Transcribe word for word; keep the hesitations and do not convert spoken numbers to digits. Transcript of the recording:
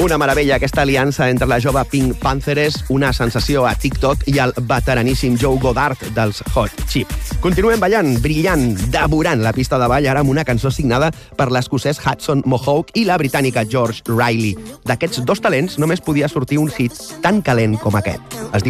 Una meravella, aquesta aliança entre la jove Pink Panthers, una sensació a TikTok, i el veteraníssim Joe Goddard dels Hot Chip. Continuem ballant, brillant, devorant la pista de ball, ara amb una cançó signada per l'escocès Hudson Mohawk i la britànica George Riley. D'aquests dos talents només podia sortir un hit tan calent com aquest. Es